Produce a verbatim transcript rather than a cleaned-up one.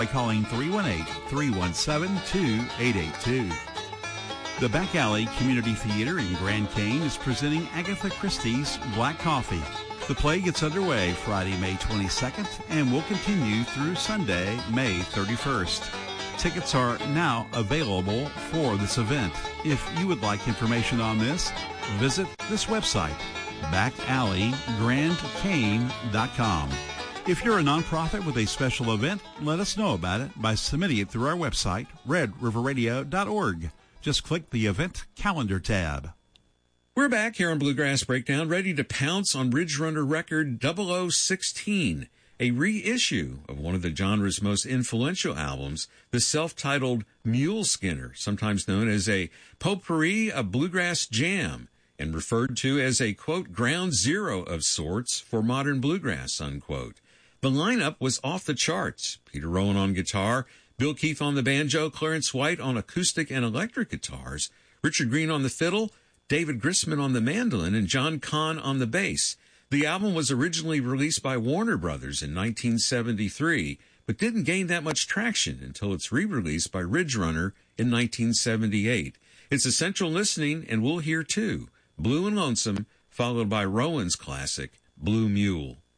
by calling three one eight, three one seven, two eight eight two. The Back Alley Community Theater in Grand Cane is presenting Agatha Christie's Black Coffee. The play gets underway Friday, May twenty-second, and will continue through Sunday, May thirty-first. Tickets are now available for this event. If you would like information on this, visit this website, back alley grand cane dot com. If you're a nonprofit with a special event, let us know about it by submitting it through our website, red river radio dot org. Just click the Event Calendar tab. We're back here on Bluegrass Breakdown, ready to pounce on Ridge Runner record double oh sixteen, a reissue of one of the genre's most influential albums, the self-titled Mule Skinner, sometimes known as a potpourri of bluegrass jam, and referred to as a, quote, ground zero of sorts for modern bluegrass, unquote. The lineup was off the charts. Peter Rowan on guitar, Bill Keith on the banjo, Clarence White on acoustic and electric guitars, Richard Green on the fiddle, David Grisman on the mandolin, and John Kahn on the bass. The album was originally released by Warner Brothers in nineteen seventy-three, but didn't gain that much traction until its re-release by Ridge Runner in nineteen seventy-eight. It's essential listening, and we'll hear two, Blue and Lonesome, followed by Rowan's classic, Blue Mule.